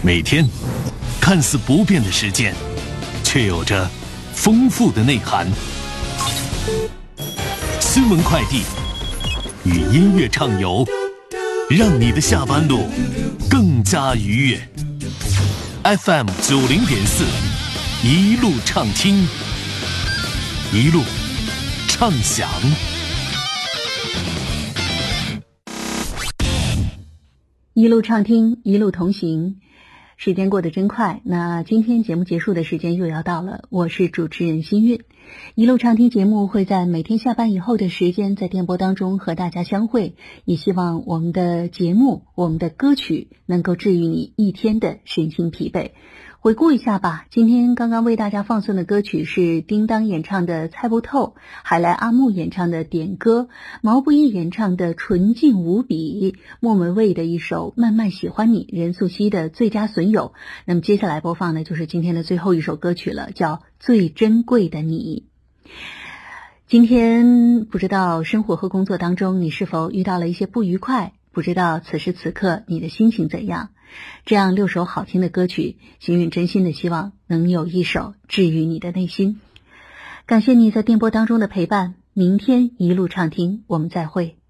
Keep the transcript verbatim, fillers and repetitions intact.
每天看似不变的时间，却有着丰富的内涵。新闻快递与音乐畅游，让你的下班路更加愉悦。F M 九零点四，一路畅听，一路畅享。 一路畅听，一路同行。时间过得真快，那今天节目结束的时间又要到了，我是主持人新韵。一路畅听节目会在每天下班以后的时间在电波当中和大家相会，也希望我们的节目，我们的歌曲能够治愈你一天的身心疲惫。回顾一下吧，今天刚刚为大家放送的歌曲是叮当演唱的《猜不透》，海来阿木演唱的《点歌》，毛不易演唱的《纯净无比》，莫文蔚的一首《慢慢喜欢你》，任素汐的《最佳损友》。那么接下来播放的就是今天的最后一首歌曲了，叫《最珍贵的你》。今天不知道生活和工作当中你是否遇到了一些不愉快，不知道此时此刻你的心情怎样。这样六首好听的歌曲，幸运真心的希望能有一首治愈你的内心。感谢你在电波当中的陪伴，明天一路畅听，我们再会。